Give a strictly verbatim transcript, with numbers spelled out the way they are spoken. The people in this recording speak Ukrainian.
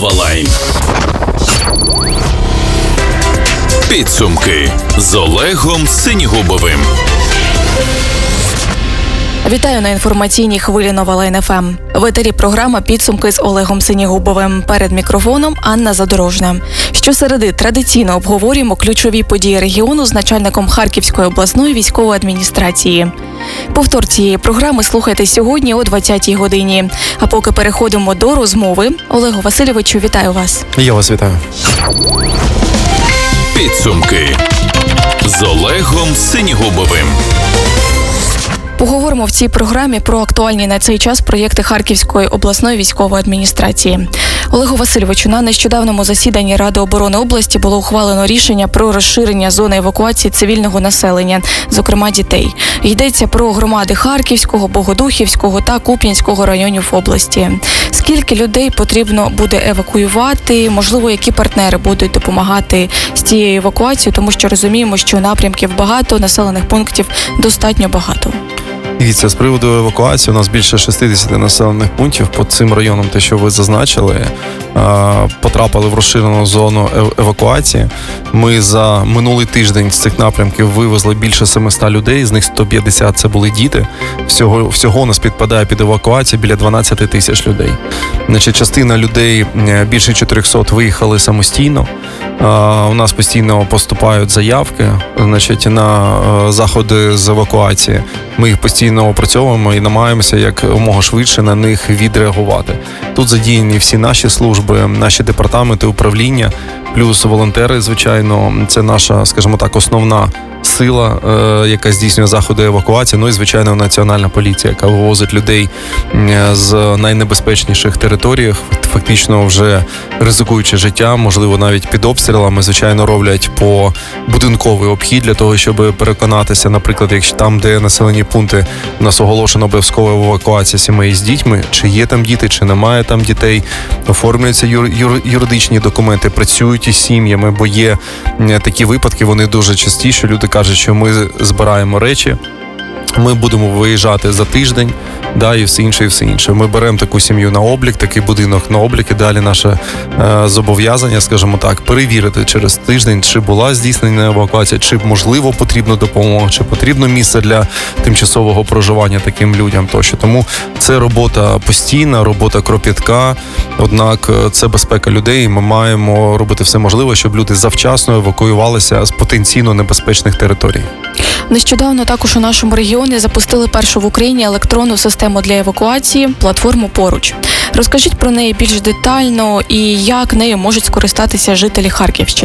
Нова Лайн. Підсумки з Олегом Синігубовим. Вітаю на інформаційній хвилі Нова Лайн еф ем. В етері програма «Підсумки» з Олегом Синігубовим. Перед мікрофоном Анна Задорожна. Щосереди традиційно обговорюємо ключові події регіону з начальником Харківської обласної військової адміністрації. Повтор цієї програми слухайте сьогодні о двадцятій годині. А поки переходимо до розмови, Олегу Васильовичу, вітаю вас. Я вас вітаю. Підсумки з Олегом Синігубовим. Поговоримо в цій програмі про актуальні на цей час проєкти Харківської обласної військової адміністрації. Олегу Васильовичу, на нещодавному засіданні Ради оборони області було ухвалено рішення про розширення зони евакуації цивільного населення, зокрема дітей. Йдеться про громади Харківського, Богодухівського та Куп'янського районів області. Скільки людей потрібно буде евакуювати? Можливо, які партнери будуть допомагати з цією евакуацією, тому що розуміємо, що напрямків багато, населених пунктів достатньо багато. Дивіться, з приводу евакуації, у нас більше шістдесят населених пунктів по цим районам, те, що ви зазначили, потрапили в розширену зону евакуації. Ми за минулий тиждень з цих напрямків вивезли більше сімсот людей, з них сто п'ятдесят це були діти. Всього, всього у нас підпадає під евакуацію біля дванадцять тисяч людей. Значить, частина людей, більше чотириста, виїхали самостійно. У нас постійно поступають заявки, значить, на заходи з евакуації. Ми їх постійно опрацьовуємо і намагаємося якомога швидше на них відреагувати. Тут задіяні всі наші служби, наші департаменти, управління, плюс волонтери, звичайно. Це наша, скажімо так, основна сила, е, яка здійснює заходи евакуації, ну і, звичайно, національна поліція, яка вивозить людей з найнебезпечніших територій, фактично вже ризикуючи життя, можливо, навіть під обстрілами, звичайно, роблять по будинковий обхід для того, щоб переконатися, наприклад, якщо там, де населені пункти, у нас оголошена обов'язкова евакуація сімей з дітьми, чи є там діти, чи немає там дітей, оформлюються юр, юр, юридичні документи, працюють із сім'ями, бо є такі випадки, вони дуже частіше, люди кажуть, що ми збираємо речі, ми будемо виїжджати за тиждень, да, і все інше, і все інше. Ми беремо таку сім'ю на облік, такий будинок на облік, і далі наше е, зобов'язання, скажімо так, перевірити через тиждень, чи була здійснена евакуація, чи, можливо, потрібна допомога, чи потрібно місце для тимчасового проживання таким людям тощо. Тому це робота постійна, робота кропітка, однак це безпека людей, і ми маємо робити все можливе, щоб люди завчасно евакуювалися з потенційно небезпечних територій. Нещодавно також у нашому регіоні запустили першу в Україні електронну систему для евакуації – платформу «Поруч». Розкажіть про неї більш детально і як нею можуть скористатися жителі Харківщини.